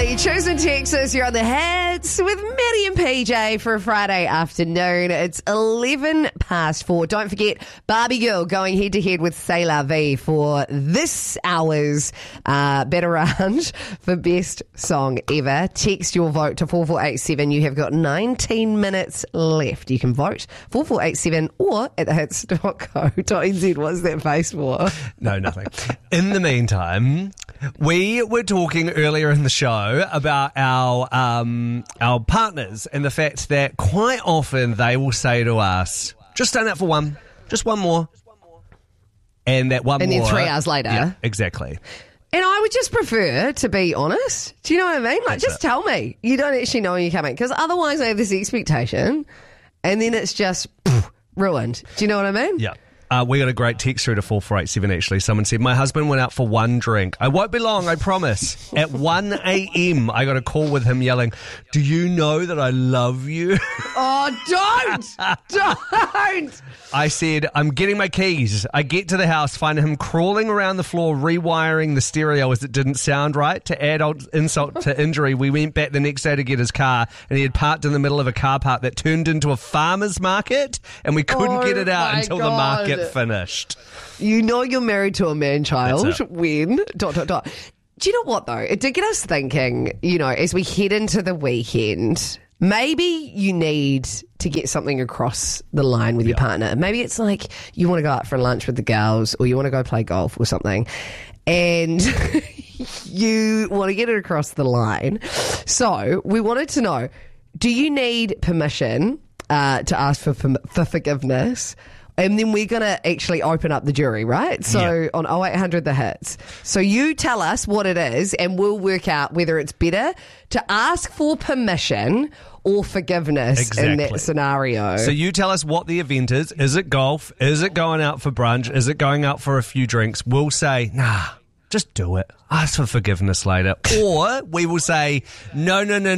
Riley, Chosen Texas. You're on the Hits with Maddie and PJ for a Friday afternoon. It's 4:11. Don't forget, Barbie Girl going head-to-head with C'est La Vie for this hour's Better Round for Best Song Ever. Text your vote to 4487. You have got 19 minutes left. You can vote 4487 or at thehits.co.nz. What's that face for? No, nothing. In the meantime, we were talking earlier in the show about our partners and the fact that quite often they will say to us, just stand up for one, just one more. And that one more. And then 3 hours later. Yeah, exactly. And I would just prefer to be honest. Do you know what I mean? Like, That's just it. tell me. You don't actually know when you're coming. Because otherwise I have this expectation and then it's just ruined. Do you know what I mean? Yeah. We got a great text through to 4487 actually. Someone said, my husband went out for one drink. I won't be long, I promise. At 1 a.m, I got a call with him yelling, do you know that I love you? Oh, don't! Don't! I said, I'm getting my keys. I get to the house, find him crawling around the floor, rewiring the stereo as it didn't sound right. To add insult to injury, we went back the next day to get his car, and he had parked in the middle of a car park that turned into a farmer's market, and we couldn't get it out until the market finished. You know you're married to a man-child That's it. when... Do you know what, though? It did get us thinking, you know, as we head into the weekend... Maybe you need to get something across the line with your partner. Maybe it's like you want to go out for lunch with the girls or you want to go play golf or something and you want to get it across the line. So we wanted to know, do you need permission to ask for forgiveness? And then we're going to actually open up the jury, right? So on 0800 The Hits. So you tell us what it is and we'll work out whether it's better to ask for permission or forgiveness in that scenario. So you tell us what the event is. Is it golf? Is it going out for brunch? Is it going out for a few drinks? We'll say, nah, just do it. Ask for forgiveness later. Or we will say, no.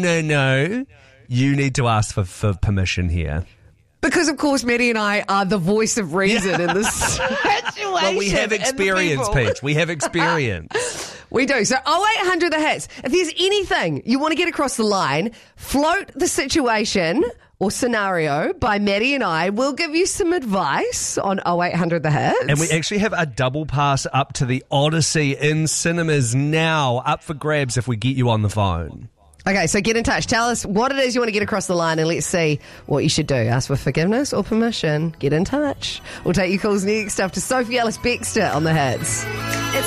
You need to ask for permission here. Because, of course, Maddie and I are the voice of reason in this situation. But we have experience, Peach. We have experience. We do. So 0800 The Hits. If there's anything you want to get across the line, float the situation or scenario by Maddie and I. We'll give you some advice on 0800 The Hits. And we actually have a double pass up to the Odyssey in cinemas now, up for grabs if we get you on the phone. Okay, so get in touch. Tell us what it is you want to get across the line and let's see what you should do. Ask for forgiveness or permission. Get in touch. We'll take your calls next after Sophie Ellis-Bextor on The Hits.